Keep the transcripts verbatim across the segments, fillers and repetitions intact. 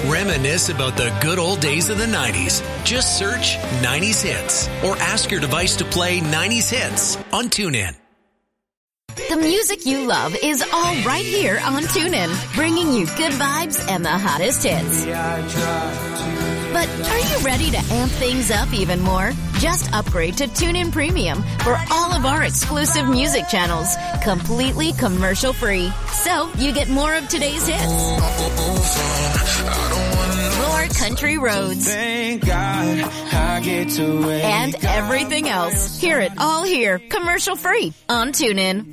Reminisce about the good old days of the nineties. Just search nineties Hits or ask your device to play nineties Hits on TuneIn. The music you love is all right here on TuneIn, bringing you good vibes and the hottest hits. But are you ready to amp things up even more? Just upgrade to TuneIn Premium for all of our exclusive music channels, completely commercial-free. So you get more of today's hits, more country roads, and everything else. Hear it all here, commercial-free on TuneIn.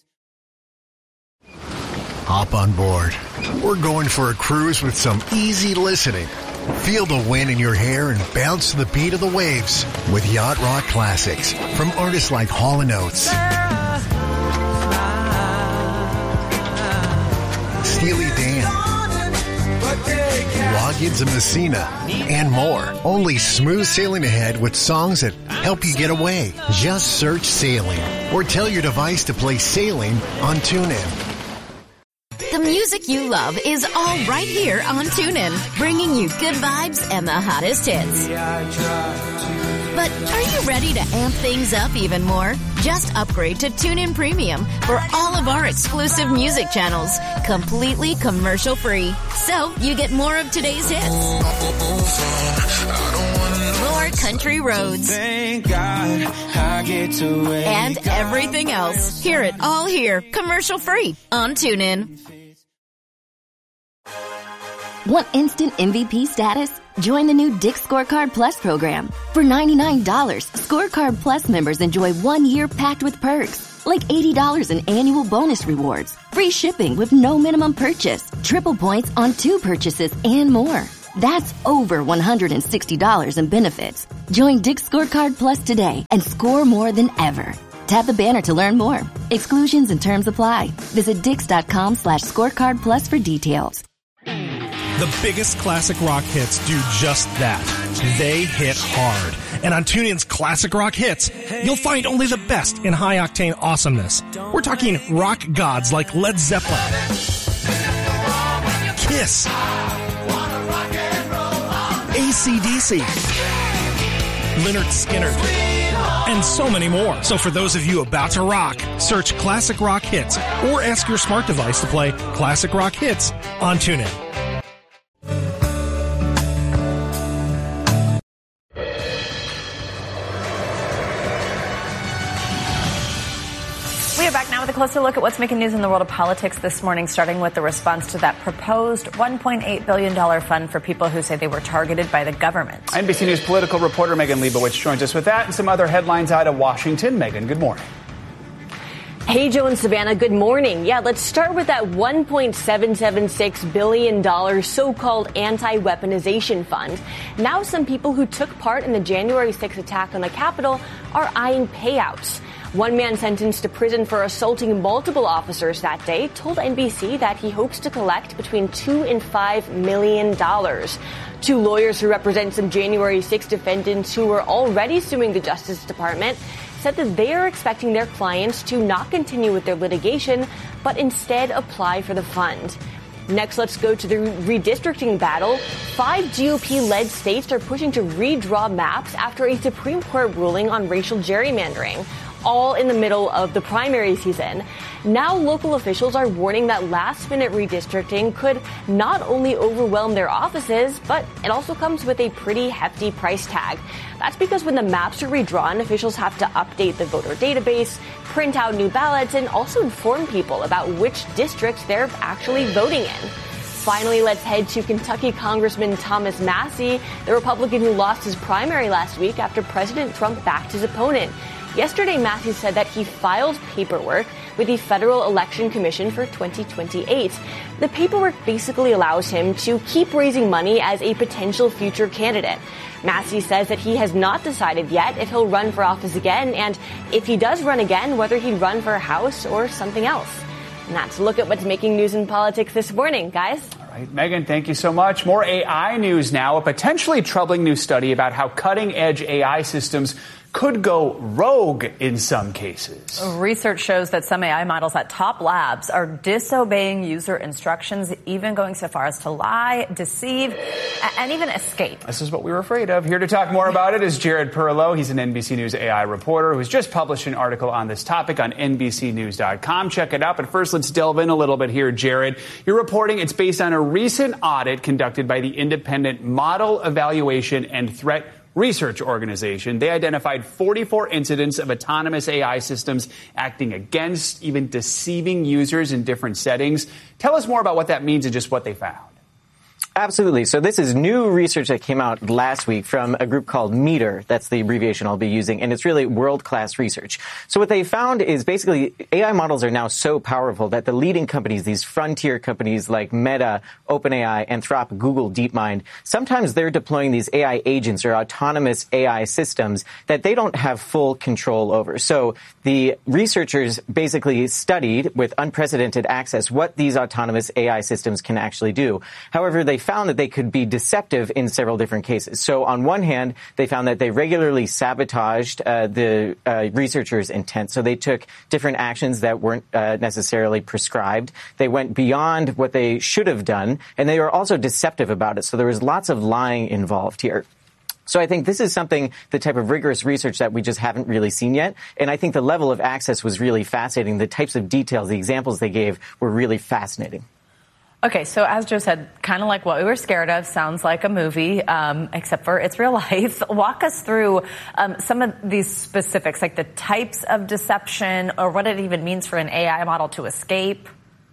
Hop on board. We're going for a cruise with some easy listening. Feel the wind in your hair and bounce to the beat of the waves with Yacht Rock Classics from artists like Hall and Oates, Steely Dan, Loggins and Messina, and more. Only smooth sailing ahead with songs that help you get away. Just search Sailing or tell your device to play Sailing on TuneIn. The music you love is all right here on TuneIn, bringing you good vibes and the hottest hits. But are you ready to amp things up even more? Just upgrade to TuneIn Premium for all of our exclusive music channels, completely commercial-free. So you get more of today's hits, more country roads, and everything else. Hear it all here, commercial-free on TuneIn. Want instant M V P status? Join the new Dick's Scorecard Plus program. For ninety-nine dollars, Scorecard Plus members enjoy one year packed with perks, like eighty dollars in annual bonus rewards, free shipping with no minimum purchase, triple points on two purchases, and more. That's over one hundred sixty dollars in benefits. Join Dick's Scorecard Plus today and score more than ever. Tap the banner to learn more. Exclusions and terms apply. Visit dix.com slash scorecard plus for details. The biggest classic rock hits do just that. They hit hard. And on TuneIn's Classic Rock Hits, you'll find only the best in high-octane awesomeness. We're talking rock gods like Led Zeppelin, Kiss, A C D C, Lynyrd Skynyrd, and so many more. So for those of you about to rock, search Classic Rock Hits or ask your smart device to play Classic Rock Hits on TuneIn. We are back now with a closer look at what's making news in the world of politics this morning, starting with the response to that proposed one point eight billion dollars fund for people who say they were targeted by the government. N B C News political reporter Megan Leibowitz joins us with that and some other headlines out of Washington. Megan, good morning. Hey, Joe and Savannah, good morning. Yeah, let's start with that one point seven seven six billion dollars so-called anti-weaponization fund. Now some people who took part in the January sixth attack on the Capitol are eyeing payouts. One man sentenced to prison for assaulting multiple officers that day told N B C that he hopes to collect between two and five million dollars. Two lawyers who represent some January sixth defendants who were already suing the Justice Department said that they are expecting their clients to not continue with their litigation, but instead apply for the fund. Next, let's go to the redistricting battle. Five G O P-led states are pushing to redraw maps after a Supreme Court ruling on racial gerrymandering, all in the middle of the primary season. Now local officials are warning that last-minute redistricting could not only overwhelm their offices, but it also comes with a pretty hefty price tag. That's because when the maps are redrawn, officials have to update the voter database, print out new ballots, and also inform people about which districts they're actually voting in. Finally, let's head to Kentucky Congressman Thomas Massie, the Republican who lost his primary last week after President Trump backed his opponent. Yesterday, Massie said that he filed paperwork with the Federal Election Commission for twenty twenty-eight. The paperwork basically allows him to keep raising money as a potential future candidate. Massie says that he has not decided yet if he'll run for office again, and if he does run again, whether he'd run for a House or something else. And that's a look at what's making news in politics this morning, guys. All right, Megan, thank you so much. More A I news now. A potentially troubling new study about how cutting-edge A I systems could go rogue in some cases. Research shows that some A I models at top labs are disobeying user instructions, even going so far as to lie, deceive, and even escape. This is what we were afraid of. Here to talk more about it is Jared Perlow. He's an N B C News A I reporter who's just published an article on this topic on N B C news dot com. Check it out. But first, let's delve in a little bit here, Jared. You're reporting it's based on a recent audit conducted by the Independent Model Evaluation and Threat Research Organization. They identified forty-four incidents of autonomous A I systems acting against, even deceiving users in different settings. Tell us more about what that means and just what they found. Absolutely. So this is new research that came out last week from a group called METER. That's the abbreviation I'll be using. And it's really world-class research. So what they found is basically A I models are now so powerful that the leading companies, these frontier companies like Meta, OpenAI, Anthropic, Google, DeepMind, sometimes they're deploying these A I agents or autonomous A I systems that they don't have full control over. So the researchers basically studied with unprecedented access what these autonomous A I systems can actually do. However, they found that they could be deceptive in several different cases. So on one hand, they found that they regularly sabotaged uh, the uh, researchers' intent. So they took different actions that weren't uh, necessarily prescribed. They went beyond what they should have done, and they were also deceptive about it. So there was lots of lying involved here. So I think this is something, the type of rigorous research that we just haven't really seen yet. And I think the level of access was really fascinating. The types of details, the examples they gave were really fascinating. Okay, so as Joe said, kind of like what we were scared of, sounds like a movie, um, except for it's real life. Walk us through um, some of these specifics, like the types of deception or what it even means for an A I model to escape.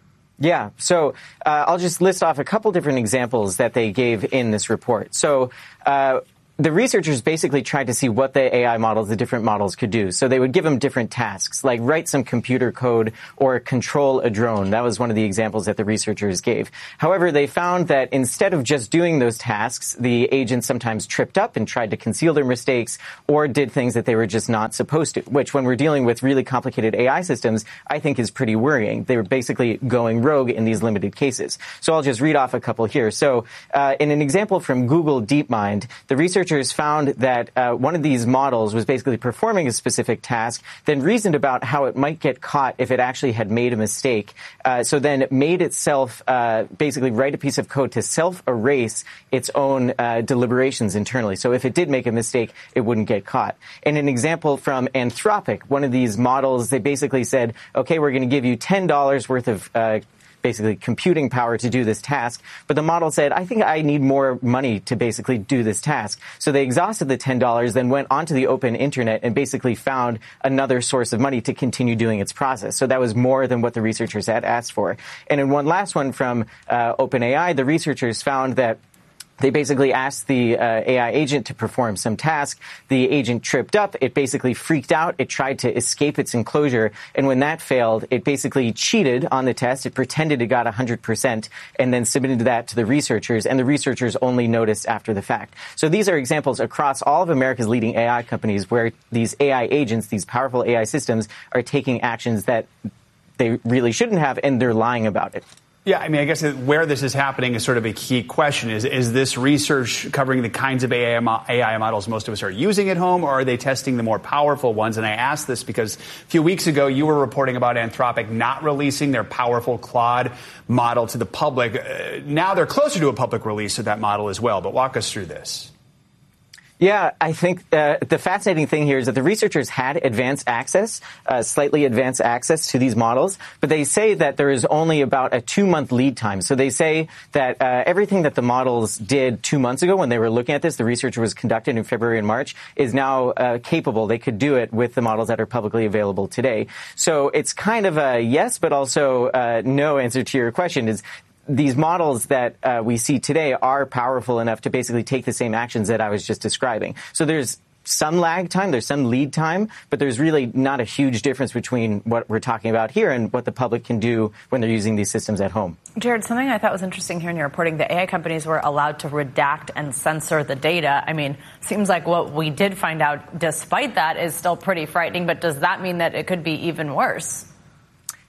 Yeah, so uh, I'll just list off a couple different examples that they gave in this report. So uh the researchers basically tried to see what the A I models, the different models could do. So they would give them different tasks, like write some computer code or control a drone. That was one of the examples that the researchers gave. However, they found that instead of just doing those tasks, the agents sometimes tripped up and tried to conceal their mistakes or did things that they were just not supposed to, which when we're dealing with really complicated A I systems, I think is pretty worrying. They were basically going rogue in these limited cases. So I'll just read off a couple here. So uh, in an example from Google DeepMind, the researchers found that uh, one of these models was basically performing a specific task, then reasoned about how it might get caught if it actually had made a mistake. Uh, so then it made itself uh, basically write a piece of code to self-erase its own uh, deliberations internally. So if it did make a mistake, it wouldn't get caught. And an example from Anthropic, one of these models, they basically said, okay, we're going to give you ten dollars worth of uh, basically computing power to do this task. But the model said, I think I need more money to basically do this task. So they exhausted the ten dollars, then went onto the open internet and basically found another source of money to continue doing its process. So that was more than what the researchers had asked for. And in one last one from uh, OpenAI, the researchers found that they basically asked the uh, A I agent to perform some task. The agent tripped up. It basically freaked out. It tried to escape its enclosure. And when that failed, it basically cheated on the test. It pretended it got one hundred percent and then submitted that to the researchers. And the researchers only noticed after the fact. So these are examples across all of America's leading A I companies where these A I agents, these powerful A I systems, are taking actions that they really shouldn't have, and they're lying about it. Yeah, I mean, I guess where this is happening is sort of a key question. Is is this research covering the kinds of A I models most of us are using at home, or are they testing the more powerful ones? And I ask this because a few weeks ago, you were reporting about Anthropic not releasing their powerful Claude model to the public. Uh, now they're closer to a public release of that model as well. But walk us through this. Yeah, I think uh, the fascinating thing here is that the researchers had advanced access, uh, slightly advanced access to these models, but they say that there is only about a two-month lead time. So they say that uh, everything that the models did two months ago when they were looking at this, the research was conducted in February and March, is now uh, capable. They could do it with the models that are publicly available today. So it's kind of a yes, but also uh, no answer to your question. Is these models that uh, we see today are powerful enough to basically take the same actions that I was just describing. So there's some lag time, there's some lead time, but there's really not a huge difference between what we're talking about here and what the public can do when they're using these systems at home. Jared, something I thought was interesting here in your reporting, the A I companies were allowed to redact and censor the data. I mean, seems like what we did find out despite that is still pretty frightening, but does that mean that it could be even worse?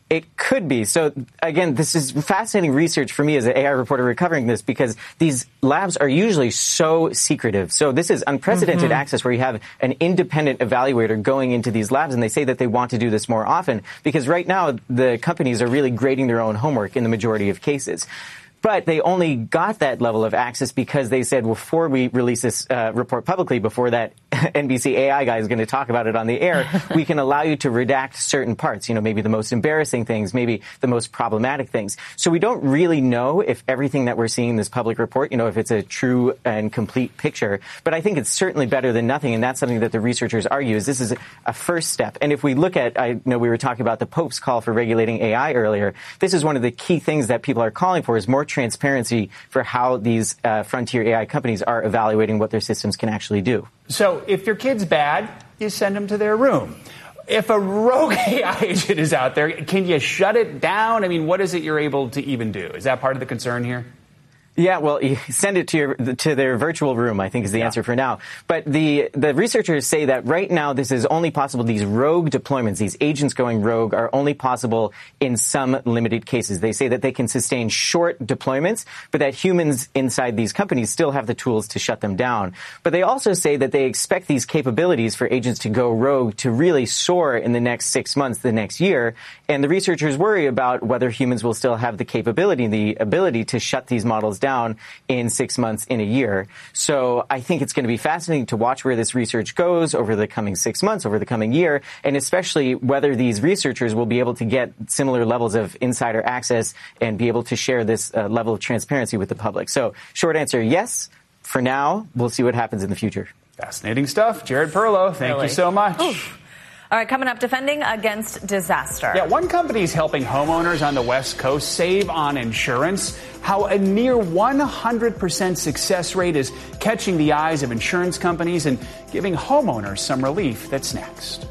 It could be. So again, this is fascinating research for me as an A I reporter recovering this, because these labs are usually so secretive. So this is unprecedented mm-hmm. access where you have an independent evaluator going into these labs, and they say that they want to do this more often because right now the companies are really grading their own homework in the majority of cases. But they only got that level of access because they said, well, before we release this uh, report publicly, before that N B C A I guy is going to talk about it on the air, we can allow you to redact certain parts, you know, maybe the most embarrassing things, maybe the most problematic things. So we don't really know if everything that we're seeing in this public report, you know, if it's a true and complete picture. But I think it's certainly better than nothing, and that's something that the researchers argue is this is a first step. And if we look at, I know we were talking about the Pope's call for regulating A I earlier, this is one of the key things that people are calling for is more transparency for how these uh, frontier A I companies are evaluating what their systems can actually do. So if your kid's bad, you send them to their room. If a rogue A I agent is out there, can you shut it down? I mean, what is it you're able to even do? Is that part of the concern here? Yeah, well, you send it to your to their virtual room, I think is the yeah. answer for now. But the the researchers say that right now this is only possible, these rogue deployments, these agents going rogue are only possible in some limited cases. They say that they can sustain short deployments, but that humans inside these companies still have the tools to shut them down. But they also say that they expect these capabilities for agents to go rogue to really soar in the next six months, the next year. And the researchers worry about whether humans will still have the capability, the ability to shut these models down down in six months, in a year. So I think it's going to be fascinating to watch where this research goes over the coming six months, over the coming year, and especially whether these researchers will be able to get similar levels of insider access and be able to share this uh, level of transparency with the public. So short answer, yes. For now, we'll see what happens in the future. Fascinating stuff. Jared Perlow, thank really? you so much. Oof. All right, coming up, defending against disaster. Yeah, one company is helping homeowners on the West Coast save on insurance. How a near one hundred percent success rate is catching the eyes of insurance companies and giving homeowners some relief. That's next.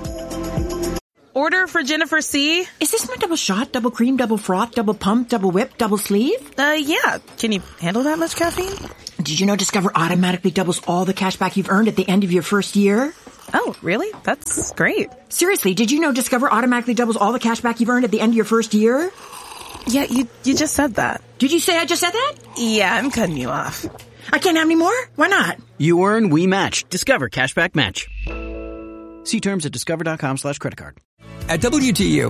Order for Jennifer C. Is this my double shot, double cream, double froth, double pump, double whip, double sleeve? Uh, yeah. Can you handle that much caffeine? Did you know Discover automatically doubles all the cash back you've earned at the end of your first year? Oh, really? That's great. Seriously, did you know Discover automatically doubles all the cash back you've earned at the end of your first year? Yeah, you you just said that. Did you say I just said that? Yeah, I'm cutting you off. I can't have any more? Why not? You earn, we match. Discover Cashback Match. See terms at discover.com slash credit card. At W T U,